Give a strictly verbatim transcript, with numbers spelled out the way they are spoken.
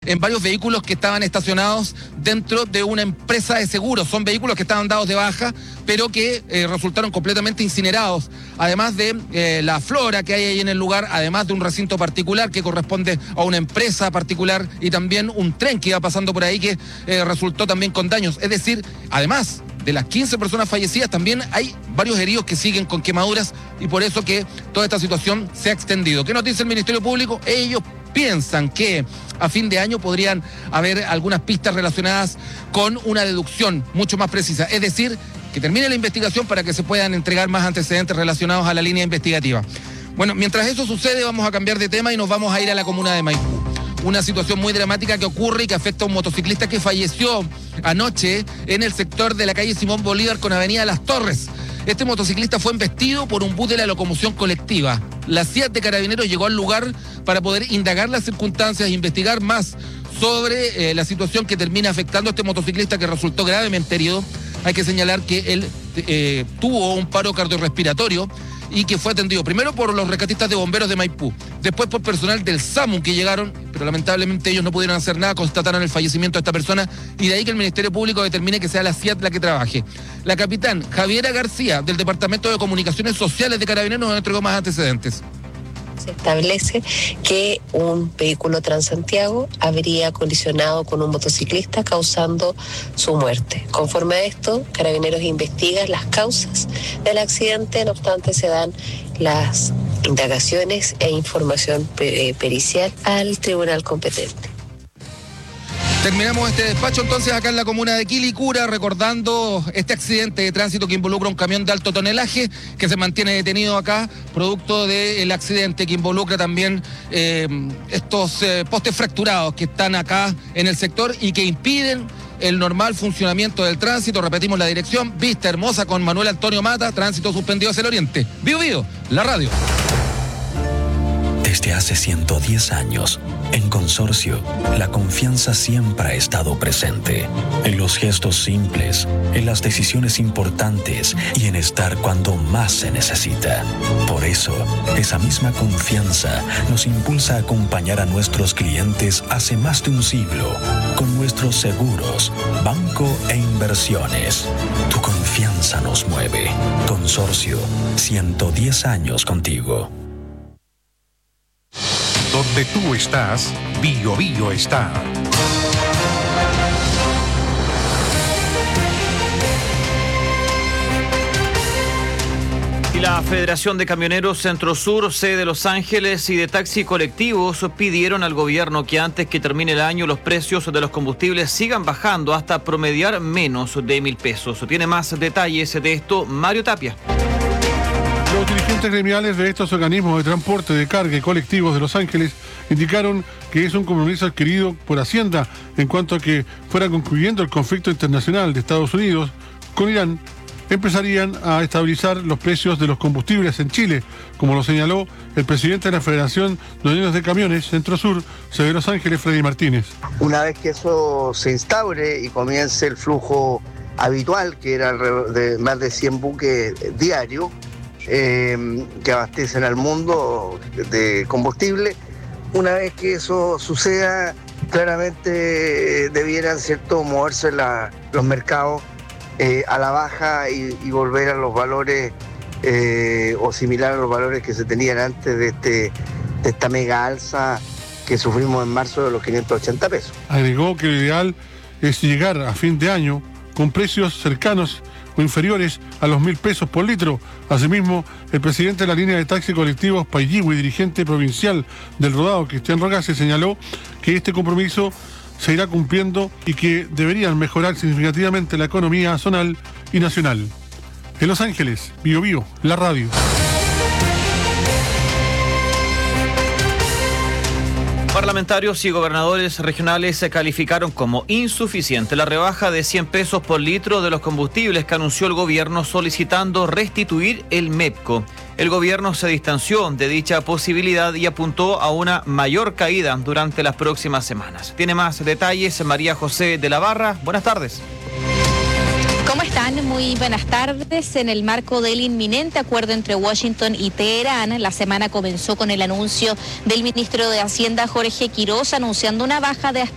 en varios vehículos que estaban estacionados dentro de una empresa de seguros. Son vehículos que estaban dados de baja, pero que eh, resultaron completamente incinerados. Además de eh, la flora que hay ahí en el lugar, además de un recinto particular que corresponde a una empresa particular y también un tren que iba pasando por ahí que eh, resultó también con daños. Es decir, además de las quince personas fallecidas, también hay varios heridos que siguen con quemaduras y por eso que toda esta situación se ha extendido. ¿Qué nos dice el Ministerio Público? Ellos piensan que a fin de año podrían haber algunas pistas relacionadas con una deducción mucho más precisa. Es decir, que termine la investigación para que se puedan entregar más antecedentes relacionados a la línea investigativa. Bueno, mientras eso sucede, vamos a cambiar de tema y nos vamos a ir a la comuna de Maipú. Una situación muy dramática que ocurre y que afecta a un motociclista que falleció anoche en el sector de la calle Simón Bolívar con Avenida Las Torres. Este motociclista fue embestido por un bus de la locomoción colectiva. La C I A T de Carabineros llegó al lugar para poder indagar las circunstancias e investigar más sobre eh, la situación que termina afectando a este motociclista que resultó gravemente herido. Hay que señalar que él eh, tuvo un paro cardiorrespiratorio y que fue atendido primero por los rescatistas de bomberos de Maipú, después por personal del SAMU que llegaron, pero lamentablemente ellos no pudieron hacer nada, constataron el fallecimiento de esta persona y de ahí que el Ministerio Público determine que sea la C I A T la que trabaje. La capitán Javiera García, del Departamento de Comunicaciones Sociales de Carabineros, nos entregó más antecedentes. Se establece que un vehículo Transantiago habría colisionado con un motociclista causando su muerte. Conforme a esto, Carabineros investiga las causas del accidente, no obstante se dan las indagaciones e información pericial al tribunal competente. Terminamos este despacho entonces acá en la comuna de Quilicura, recordando este accidente de tránsito que involucra un camión de alto tonelaje que se mantiene detenido acá, producto del accidente que involucra también eh, estos eh, postes fracturados que están acá en el sector y que impiden el normal funcionamiento del tránsito. Repetimos la dirección: Vista Hermosa con Manuel Antonio Mata, tránsito suspendido hacia el oriente. Vivo Vivo, la radio. Desde hace ciento diez años, en Consorcio, la confianza siempre ha estado presente. En los gestos simples, en las decisiones importantes y en estar cuando más se necesita. Por eso, esa misma confianza nos impulsa a acompañar a nuestros clientes hace más de un siglo con nuestros seguros, banco e inversiones. Tu confianza nos mueve. Consorcio, ciento diez años contigo. Donde tú estás, Bio Bio está. Y la Federación de Camioneros Centro Sur, sede de Los Ángeles, y de taxi colectivos pidieron al gobierno que antes que termine el año los precios de los combustibles sigan bajando hasta promediar menos de mil pesos. Tiene más detalles de esto Mario Tapia. Los dirigentes gremiales de estos organismos de transporte de carga y colectivos de Los Ángeles indicaron que es un compromiso adquirido por Hacienda en cuanto a que fuera concluyendo el conflicto internacional de Estados Unidos con Irán, empezarían a estabilizar los precios de los combustibles en Chile, como lo señaló el presidente de la Federación de Uniones de Camiones Centro Sur, sede de Los Ángeles, Freddy Martínez. Una vez que eso se instaure y comience el flujo habitual, que era de más de cien buques diarios, Eh, que abastecen al mundo de combustible. Una vez que eso suceda, claramente debieran, ¿cierto?, moverse la, los mercados eh, a la baja y, y volver a los valores eh, o similar a los valores que se tenían antes de, este, de esta mega alza que sufrimos en marzo de los quinientos ochenta pesos. Agregó que lo ideal es llegar a fin de año con precios cercanos o inferiores a los mil pesos por litro. Asimismo, el presidente de la línea de taxi colectivos Paiyihue y dirigente provincial del Rodado, Cristian Rogase, señaló que este compromiso se irá cumpliendo y que deberían mejorar significativamente la economía zonal y nacional. En Los Ángeles, Bio Bio, la radio. Parlamentarios y gobernadores regionales se calificaron como insuficiente la rebaja de cien pesos por litro de los combustibles que anunció el gobierno solicitando restituir el MEPCO. El gobierno se distanció de dicha posibilidad y apuntó a una mayor caída durante las próximas semanas. Tiene más detalles María José de la Barra. Buenas tardes. ¿Cómo están? Muy buenas tardes. En el marco del inminente acuerdo entre Washington y Teherán, la semana comenzó con el anuncio del ministro de Hacienda, Jorge Quiroz, anunciando una baja de hasta